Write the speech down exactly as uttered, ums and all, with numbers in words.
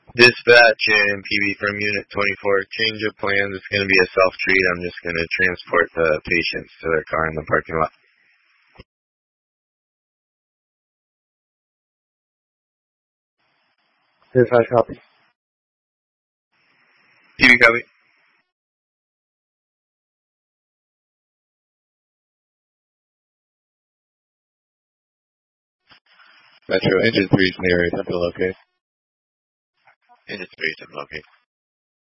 Dispatch and P B from Unit twenty-four. Change of plans. It's going to be a self-treat. I'm just going to transport the patients to their car in the parking lot. Dispatch copy. P B copy. Metro, engine three is in the area. Temple locate. Engine three is in locate.